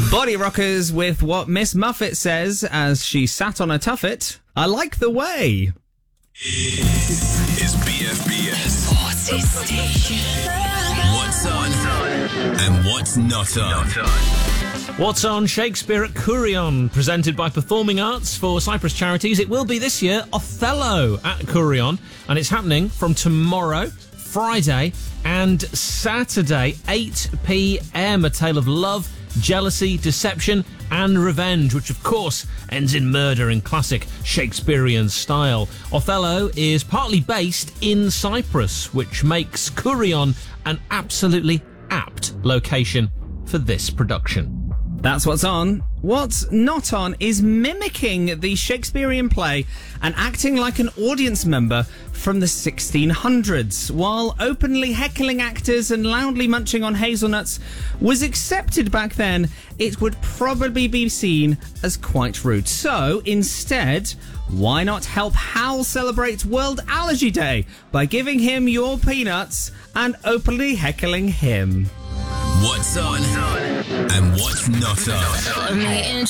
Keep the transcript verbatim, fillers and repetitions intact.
Body Rockers with what Miss Muffet says as she sat on a tuffet. I like the way. Is B F B S. Party Station. What's on and what's not on. What's on Shakespeare at Courion, presented by Performing Arts for Cyprus Charities. It will be this year Othello at Courion, and it's happening from tomorrow, Friday and Saturday, eight p.m. A tale of love, jealousy, deception and revenge, which of course ends in murder in classic Shakespearean style. Othello is partly based in Cyprus, which makes Courion an absolutely apt location for this production. That's what's on. What's not on is mimicking the Shakespearean play and acting like an audience member from the sixteen hundreds. While openly heckling actors and loudly munching on hazelnuts was accepted back then, it would probably be seen as quite rude. So, instead, why not help Hal celebrate World Allergy Day by giving him your peanuts and openly heckling him? What's on and what's not on. Let me